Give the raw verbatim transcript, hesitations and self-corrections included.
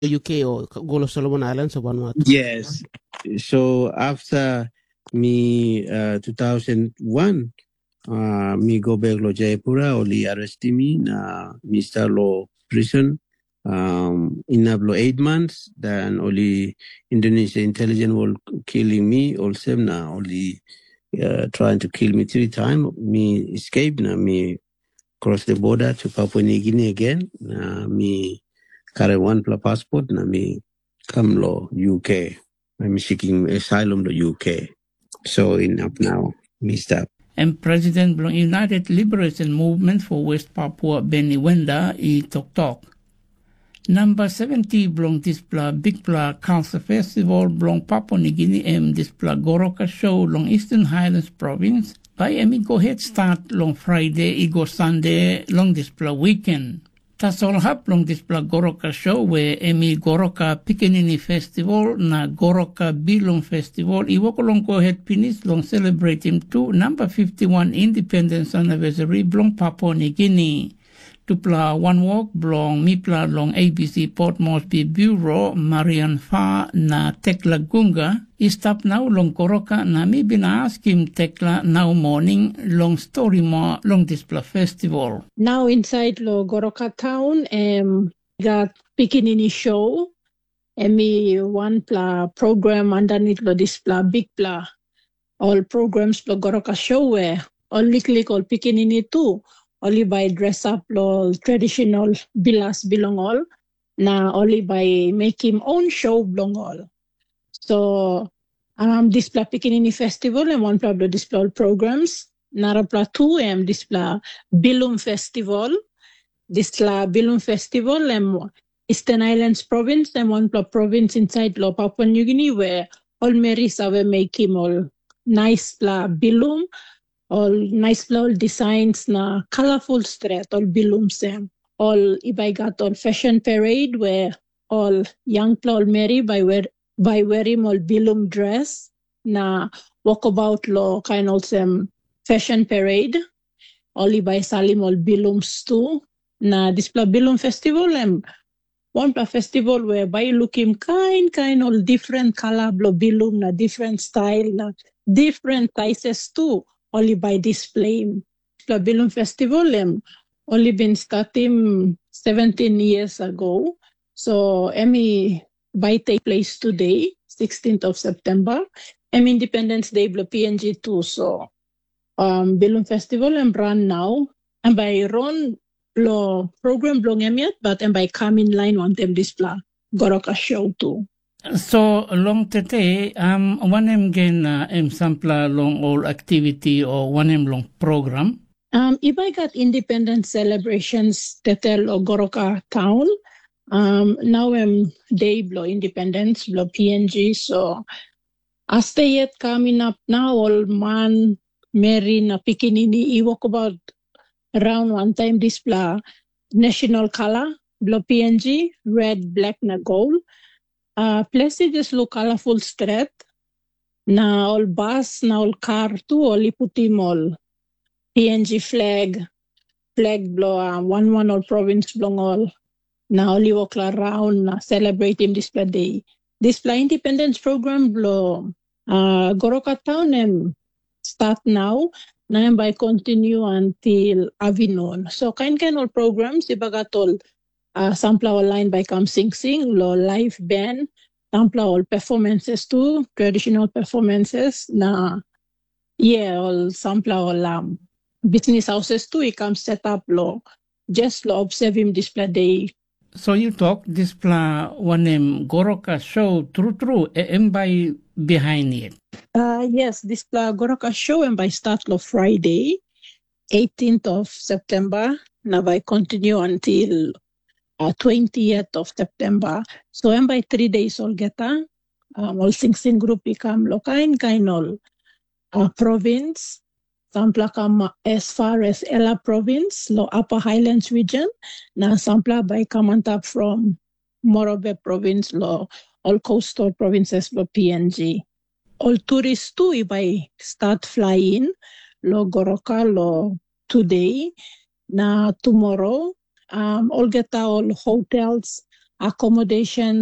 U K or Golo Solomon Islands or Vanuatu? Yes. So after me uh, two thousand one, uh, me go back to Jaipura, only arrest me na Mister Law prison. Um, in about eight months, then only Indonesia intelligence will killing me. Also now only uh, trying to kill me three times. Me escape now. Me cross the border to Papua New Guinea again. Uh, me carry one plus passport. Now me come law U K. I'm seeking asylum to U K. So in up now, me stop. And President of United Liberation Movement for West Papua, Benny Wenda, i Tok Tok. Number seventy belong displa Big Pla Cancer Festival belong Papua New Guinea em displa Goroka Show long Eastern Highlands Province. By emi go head start long Friday, igo Sunday long displa weekend. Tas all hap long displa Goroka Show where emi Goroka Pikinini Festival na Goroka Bilong Festival iwoko long go head finish long celebrate him to number fifty-one Independence Anniversary belong Papua New Guinea. Tupla One Walk belong Mipla long A B C Port Moresby Bureau Marian Fa na Tekla Gunga istap now long Goroka na mi bina ask him Tekla now morning long story mo long display festival. Now inside lo Goroka town um got Pikinini show emi one pla program underneath lo display big pla all programs lo Goroka show where all click all Pikinini too. Only by dress up lo traditional bilas belong all. Na only by make him own show belong all. So um display Pikinini festival and one pla display all programs. Narapla two em display Bilum festival. Display Bilum festival and Eastern Islands province and one pla province inside lo Papua New Guinea where all Marys have make him all nice pla Bilum. All nice all designs na colorful street all bilum sem. All ibay got all fashion parade where all young all Mary by wear by wearing all bilum dress na walkabout lo kind of sem fashion parade. All ibay salim all bilums too. Na display bilum festival and one pla festival where by look him kind kind all different color blo bilum na different style na different sizes too. Only by display. The Bilum Festival um, only been starting seventeen years ago. So Emmy by take place today, sixteenth of September. M Independence Day blo P N G too. So um Bilum Festival and run now. And by run blo program blong emiat, but and by come in line on them display Goroka show too. So long tete um one em gen uh, em sampla long all activity or one em long program. Um if I got independence celebrations tete lo Goroka town. Um now em day blo independence blo P N G so as they yet coming up now all man Mary na Pikinini I walk about around one time display national color blo P N G red black na gold. Uh, places just look colorful street. Na all bus, na all car too, all iputim all P N G flag, flag blow, uh, one one all province blong all. Na all walk around, na celebrate him display day. Display independence program blow. Uh, Goroka town em start now. Na by continue until Avinon. So kind kind all programs, ibagat all. Uh, sampla online by Come Sing Sing, lo live band, sampla all performances too, traditional performances, na, yeah, all sampla all um, business houses too, he come set up lo, just lo observe him display day. So you talk display one em Goroka show, true true, em by behind it. Uh, yes, display Goroka show and by start lo Friday, eighteenth of September, na by continue until Uh, twentieth of September. So and by three days all geta um, all Sing Sing group become lo kain kain all uh, province. Sampla come as far as Ella province, lo Upper Highlands region. Na sampla by come on top from Morobe province, lo all coastal provinces lo P N G. All tourists too by start flying lo Goroka lo today. Na tomorrow Um, all get all hotels accommodation